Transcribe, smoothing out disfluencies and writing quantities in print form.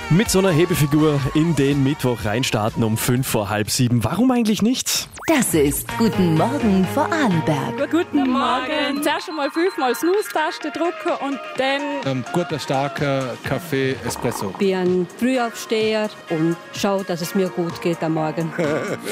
Mit so einer Hebefigur in den Mittwoch reinstarten um 6:55. Warum eigentlich nicht? Das ist Guten Morgen Vorarlberg. Guten Morgen. Zuerst einmal 5-mal Snooze-Taste drücken und dann guter, starker Kaffee, Espresso. Ich bin ein Frühaufsteher und schaue, dass es mir gut geht am Morgen.